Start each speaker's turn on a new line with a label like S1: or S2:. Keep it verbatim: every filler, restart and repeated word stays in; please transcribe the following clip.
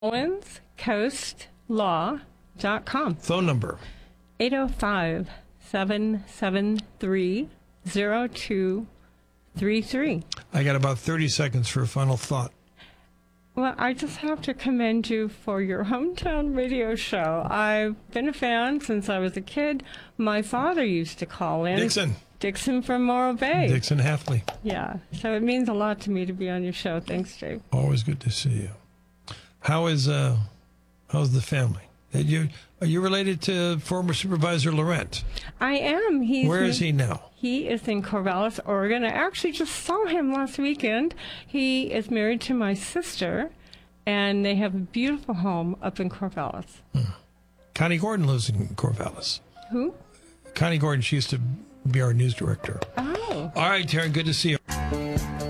S1: owens coast law dot com.
S2: Phone number?
S1: eight oh five, seven seven three, oh two three three.
S2: I got about thirty seconds for a final thought.
S1: Well, I just have to commend you for your hometown radio show. I've been a fan since I was a kid. My father used to call in.
S2: Dixon.
S1: Dixon from Morro Bay.
S2: Dixon Halfley.
S1: Yeah, so it means a lot to me to be on your show. Thanks, Dave.
S2: Always good to see you. How is uh, how's the family? Are you, are you related to former Supervisor Laurent?
S1: I am. He's
S2: Where is he now?
S1: He is in Corvallis, Oregon. I actually just saw him last weekend. He is married to my sister, and they have a beautiful home up in Corvallis.
S2: Hmm. Connie Gordon lives in Corvallis.
S1: Who?
S2: Connie Gordon. She used to be our news director.
S1: Oh.
S2: All right, Taryn, good to see you.